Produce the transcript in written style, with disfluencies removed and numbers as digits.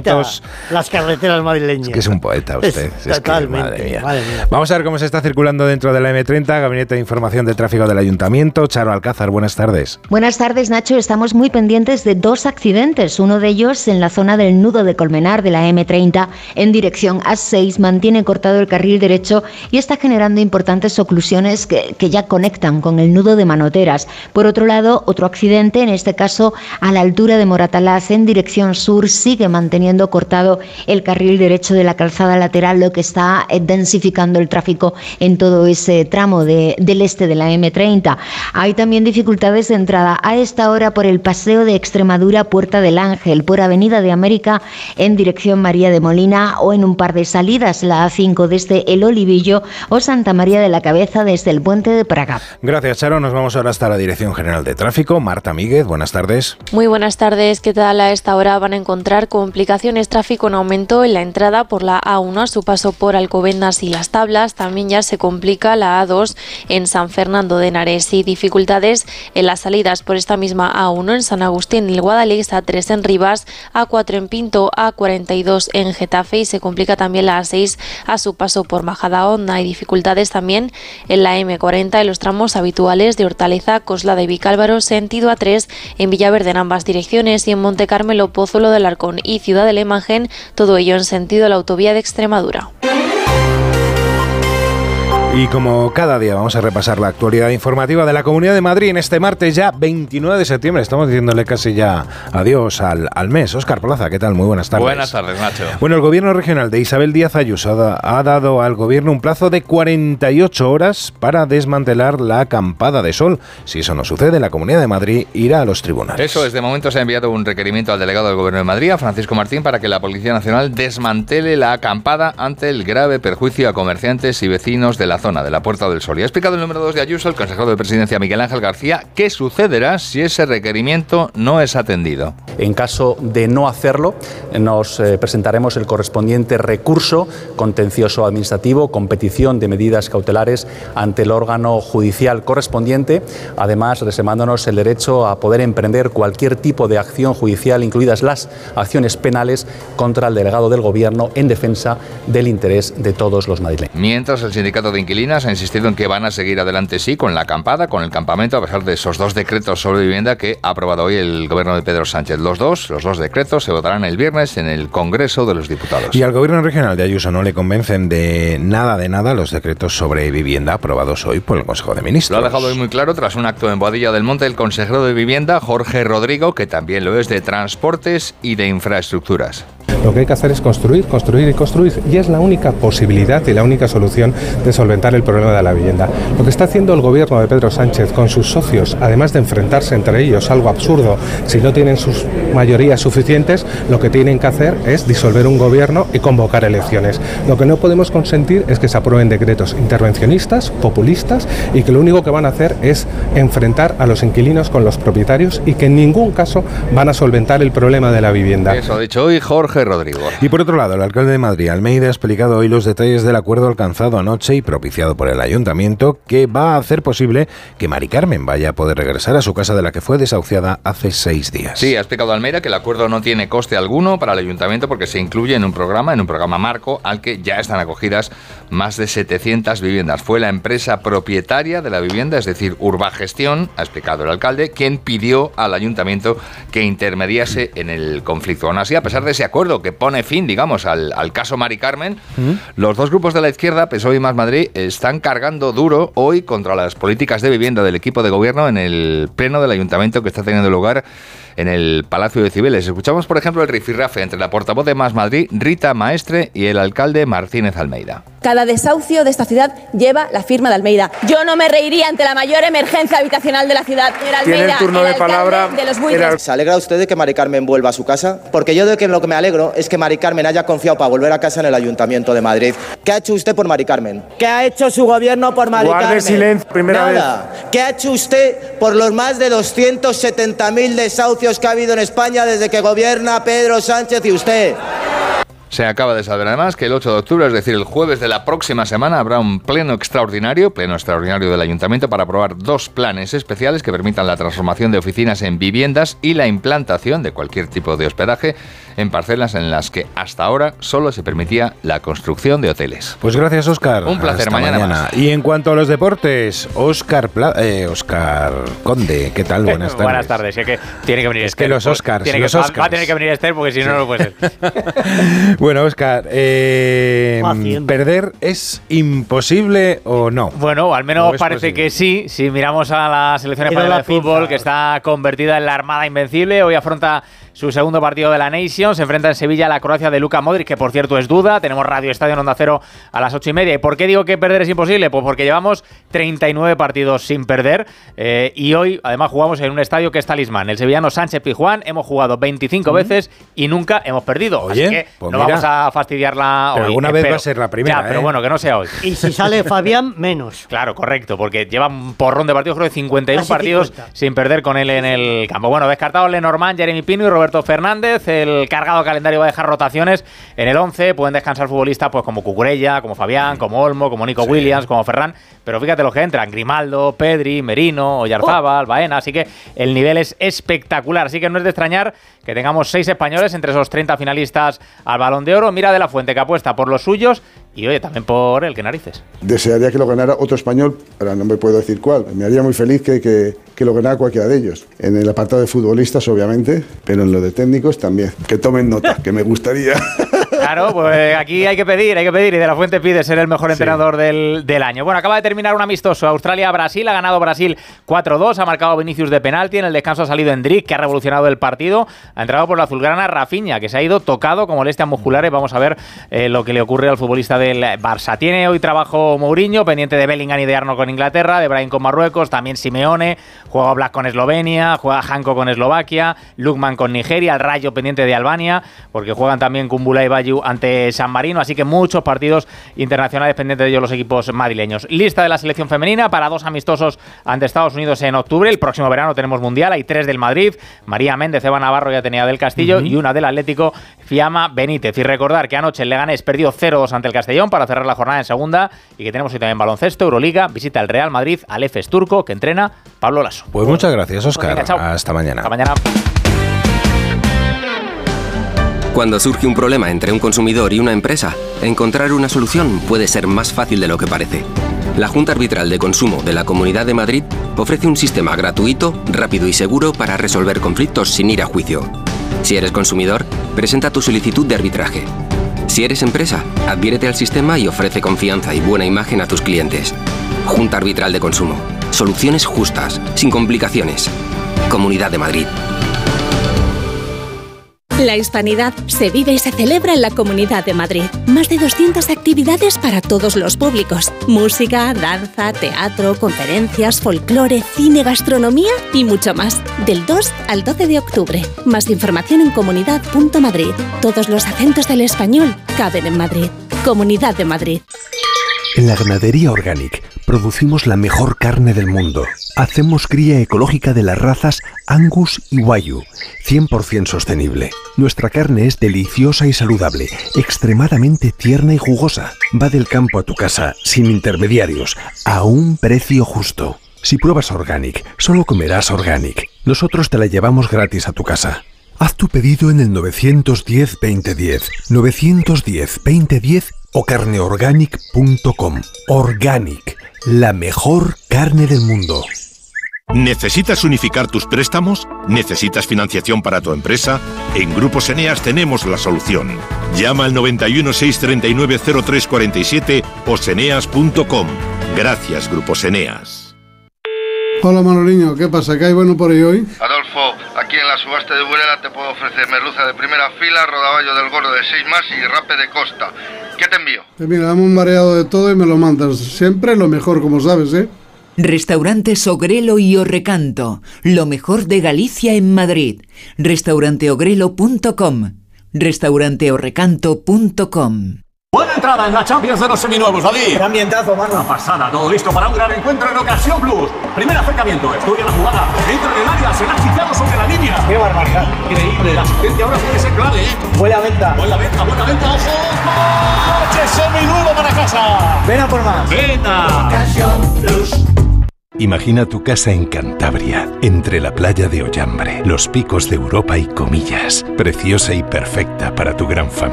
momentos... Las carreteras madrileñas. Es que es un poeta usted. Totalmente. Madre mía. Vamos a ver cómo se está circulando dentro de la M30, Gabinete de Información de Tráfico del Ayuntamiento. Charo Alcázar, buenas tardes. Buenas tardes, Nacho. Estamos muy pendientes de dos accidentes. Uno de ellos en la zona del nudo de Colmenar de la M30 en dirección A6 mantiene cortado el carril derecho y está generando importantes oclusiones que ya conectan con el nudo de Manoteras. Por otro lado, otro accidente, en este caso a la altura de Moratalaz en dirección sur, sigue manteniendo cortado el carril derecho de la calzada lateral, lo que está densificando el tráfico en todo ese tramo del este de la M30. Hay también dificultades de entrada a esta hora por el Paseo de Extremadura, Puerta del Ángel, por Avenida de América en dirección María de Molina o en un par de salidas, la A5 desde El Olivillo o Santa María de la Cabeza desde el Puente de Praga. Gracias, Charo. Nos vamos ahora hasta la Dirección General de Tráfico. Marta Míguez, buenas tardes. Muy buenas tardes. ¿Qué tal? A esta hora van a encontrar complicaciones, tráfico en aumento en la entrada por la A1 a su paso por Alcobendas y Las Tablas. También ya se complica la A2 en San Fernando de Henares y dificultades en las salidas por esta misma A1 en San Agustín y el Guadalix, A3 en Rivas, A4 en Pinto, A42 en Getafe y se complica también la A6 a su paso por Majadahonda. Hay dificultades también en la M40 en los tramos habituales de Hortaleza, Cosla de Vicálvaro, sentido A3 en Villaverde en ambas direcciones y en Monte Carmelo, Pozuelo del Arcón y Ciudad de la Imagen, todo ello en sentido a la autovía de Extremadura. Y como cada día vamos a repasar la actualidad informativa de la Comunidad de Madrid en este martes ya 29 de septiembre. Estamos diciéndole casi ya adiós al mes. Óscar Plaza, ¿qué tal? Muy buenas tardes. Buenas tardes, Nacho. Bueno, el Gobierno regional de Isabel Díaz Ayuso ha dado al Gobierno un plazo de 48 horas para desmantelar la acampada de sol. Si eso no sucede, la Comunidad de Madrid irá a los tribunales. Eso es, de momento se ha enviado un requerimiento al delegado del Gobierno de Madrid, a Francisco Martín, para que la Policía Nacional desmantele la acampada ante el grave perjuicio a comerciantes y vecinos de la zona de la Puerta del Sol. Y ha explicado el número 2 de Ayuso, el consejero de Presidencia Miguel Ángel García, qué sucederá si ese requerimiento no es atendido. En caso de no hacerlo, nos presentaremos el correspondiente recurso contencioso administrativo con petición de medidas cautelares ante el órgano judicial correspondiente, además reservándonos el derecho a poder emprender cualquier tipo de acción judicial, incluidas las acciones penales contra el delegado del Gobierno en defensa del interés de todos los madrileños. Mientras, el sindicato de inquilinas ha insistido en que van a seguir adelante, sí, con la acampada, con el campamento, a pesar de esos dos decretos sobre vivienda que ha aprobado hoy el Gobierno de Pedro Sánchez. Los dos decretos se votarán el viernes en el Congreso de los Diputados. Y al Gobierno regional de Ayuso no le convencen de nada los decretos sobre vivienda aprobados hoy por el Consejo de Ministros. Lo ha dejado hoy muy claro tras un acto en Boadilla del Monte el consejero de Vivienda, Jorge Rodrigo, que también lo es de Transportes y de Infraestructuras. Lo que hay que hacer es construir y es la única posibilidad y la única solución de solventar el problema de la vivienda. Lo que está haciendo el Gobierno de Pedro Sánchez con sus socios, además de enfrentarse entre ellos, algo absurdo, si no tienen sus mayorías suficientes, lo que tienen que hacer es disolver un gobierno y convocar elecciones. Lo que no podemos consentir es que se aprueben decretos intervencionistas, populistas y que lo único que van a hacer es enfrentar a los inquilinos con los propietarios y que en ningún caso van a solventar el problema de la vivienda. Eso ha dicho hoy Jorge Rodrigo. Y por otro lado, el alcalde de Madrid, Almeida, ha explicado hoy los detalles del acuerdo alcanzado anoche y propiciado por el ayuntamiento, que va a hacer posible que Mari Carmen vaya a poder regresar a su casa de la que fue desahuciada hace 6 días. Sí, ha explicado Almeida que el acuerdo no tiene coste alguno para el ayuntamiento porque se incluye en un programa marco al que ya están acogidas más de 700 viviendas. Fue la empresa propietaria de la vivienda, es decir, Urbagestión, ha explicado el alcalde, quien pidió al ayuntamiento que intermediase en el conflicto. Aún así, a pesar de ese acuerdo que pone fin, digamos, al caso Mari Carmen, los dos grupos de la izquierda, PSOE y Más Madrid, están cargando duro hoy contra las políticas de vivienda del equipo de gobierno en el pleno del ayuntamiento que está teniendo lugar en el Palacio de Cibeles. Escuchamos, por ejemplo, el rifirrafe entre la portavoz de Más Madrid, Rita Maestre, y el alcalde Martínez Almeida. Cada desahucio de esta ciudad lleva la firma de Almeida. Yo no me reiría ante la mayor emergencia habitacional de la ciudad. Señora Almeida, tiene el turno de palabra de los buitres. ¿Se alegra usted de que Mari Carmen vuelva a su casa? Porque yo de que lo que me alegro es que Mari Carmen haya confiado para volver a casa en el Ayuntamiento de Madrid. ¿Qué ha hecho usted por Mari Carmen? ¿Qué ha hecho su gobierno por Mari Carmen? Guarde silencio, primera Nada. vez. ¿Qué ha hecho usted por los más de 270.000 desahucios que ha habido en España desde que gobierna Pedro Sánchez y usted? Se acaba de saber además que el 8 de octubre, es decir, el jueves de la próxima semana, habrá un pleno extraordinario del Ayuntamiento para aprobar 2 planes especiales que permitan la transformación de oficinas en viviendas y la implantación de cualquier tipo de hospedaje en parcelas en las que hasta ahora solo se permitía la construcción de hoteles. Pues gracias, Óscar. Un placer. Hasta mañana más. Y en cuanto a los deportes, Óscar Conde, ¿qué tal? Buenas tardes. Buenas tardes. Es que tiene que venir Esther. Es que los Óscars. Va a tener que venir Esther porque si no lo puede ser. Bueno, Óscar, ¿perder es imposible o no? Bueno, al menos parece posible que sí. Si miramos a la selección española de fútbol, que está convertida en la Armada Invencible, hoy afronta su segundo partido de la Nations, se enfrenta en Sevilla a la Croacia de Luka Modric, que por cierto es duda. Tenemos Radio Estadio en Onda Cero a las 8:30. ¿Y por qué digo que perder es imposible? Pues porque llevamos 39 partidos sin perder y hoy además jugamos en un estadio que es talismán, el sevillano Sánchez Pizjuán. Hemos jugado 25 veces y nunca hemos perdido. Oye, así que pues no mira, vamos a fastidiarla pero hoy. Alguna vez va a ser la primera. Ya, pero bueno, que no sea hoy. Y si sale Fabián, menos. Claro, correcto, porque lleva un porrón de partidos, creo que 51 Casi partidos 50. sin perder con él en el campo. Bueno, descartados Lenormand, Jeremy Pino y Roberto Fernández. El cargado calendario va a dejar rotaciones en el 11. Pueden descansar futbolistas pues como Cucurella, como Fabián, como Olmo, como Nico Williams, como Ferran. Pero fíjate los que entran: Grimaldo, Pedri, Merino, Oyarzábal, Baena. Así que el nivel es espectacular. Así que no es de extrañar que tengamos 6 españoles entre esos 30 finalistas al Balón de Oro. Mira de la Fuente, que apuesta por los suyos y, oye, también por él, que narices. Desearía que lo ganara otro español, ahora no me puedo decir cuál. Me haría muy feliz que lo ganara cualquiera de ellos. En el apartado de futbolistas, obviamente, pero en lo de técnicos también. Que tomen nota, que me gustaría. Claro, pues aquí hay que pedir, y de la Fuente pide ser el mejor entrenador del año. Bueno, acaba de terminar un amistoso Australia-Brasil, ha ganado Brasil 4-2, ha marcado Vinicius de penalti, en el descanso ha salido Endrick, que ha revolucionado el partido, ha entrado por la azulgrana Rafinha, que se ha ido tocado con molestias musculares. Vamos a ver lo que le ocurre al futbolista del Barça. Tiene hoy trabajo Mourinho, pendiente de Bellingham y de Arnold con Inglaterra, de Brahim con Marruecos, también Simeone, juega Oblak con Eslovenia, juega Janko con Eslovaquia, Lukman con Nigeria, el Rayo pendiente de Albania, porque juegan también Kumbula y Bayu ante San Marino, así que muchos partidos internacionales pendientes de ellos los equipos madrileños. Lista de la selección femenina para 2 amistosos ante Estados Unidos en octubre. El próximo verano tenemos Mundial, hay 3 del Madrid: María Méndez, Eva Navarro y Atenea del Castillo, y una del Atlético, Fiamma Benítez. Y recordar que anoche el Leganés perdió 0-2 ante el Castellón para cerrar la jornada en segunda, y que tenemos hoy también baloncesto, Euroliga, visita el Real Madrid al Efes turco, que entrena Pablo Lasso. Pues muchas gracias, Óscar. Pues venga, hasta mañana. Hasta mañana. Cuando surge un problema entre un consumidor y una empresa, encontrar una solución puede ser más fácil de lo que parece. La Junta Arbitral de Consumo de la Comunidad de Madrid ofrece un sistema gratuito, rápido y seguro para resolver conflictos sin ir a juicio. Si eres consumidor, presenta tu solicitud de arbitraje. Si eres empresa, adhiérete al sistema y ofrece confianza y buena imagen a tus clientes. Junta Arbitral de Consumo. Soluciones justas, sin complicaciones. Comunidad de Madrid. La hispanidad se vive y se celebra en la Comunidad de Madrid. Más de 200 actividades para todos los públicos. Música, danza, teatro, conferencias, folclore, cine, gastronomía y mucho más. Del 2 al 12 de octubre. Más información en comunidad.madrid. Todos los acentos del español caben en Madrid. Comunidad de Madrid. En la Ganadería Organic producimos la mejor carne del mundo. Hacemos cría ecológica de las razas Angus y Wagyu, 100% sostenible. Nuestra carne es deliciosa y saludable, extremadamente tierna y jugosa. Va del campo a tu casa, sin intermediarios, a un precio justo. Si pruebas Organic, solo comerás Organic. Nosotros te la llevamos gratis a tu casa. Haz tu pedido en el 910-2010, 910-2010 o carneorganic.com. Organic, la mejor carne del mundo. ¿Necesitas unificar tus préstamos? ¿Necesitas financiación para tu empresa? En Grupos Eneas tenemos la solución. Llama al 91 639 0347 o seneas.com. Gracias, Grupos Eneas. Hola Manoliño, ¿qué pasa? ¿Qué hay bueno por ahí hoy? Adolfo, aquí en la subasta de Burela te puedo ofrecer merluza de primera fila, rodaballo del gordo de 6 más y rape de costa. ¿Qué te envío? Mira, dame un mareado de todo y me lo mandas. Siempre lo mejor, como sabes, ¿eh? Restaurantes Ogrelo y Orrecanto, lo mejor de Galicia en Madrid. Restauranteogrelo.com, restauranteorrecanto.com. Buena entrada en la Champions de los seminuevos, David. Qué ambientazo, mano. Una pasada, todo listo para un gran encuentro en Ocasión Plus. Primer acercamiento, estudia la jugada, entra en el área, se la ha quitado sobre la línea. Qué barbaridad. Increíble, la asistencia ahora puede ser clave, ¿eh? Buena venta. Buena venta, ojo. ¡Coche seminuevo para casa! Ven a por más. Venga. Ocasión Plus. Imagina tu casa en Cantabria, entre la playa de Ollambre, los picos de Europa y Comillas, preciosa y perfecta para tu gran familia.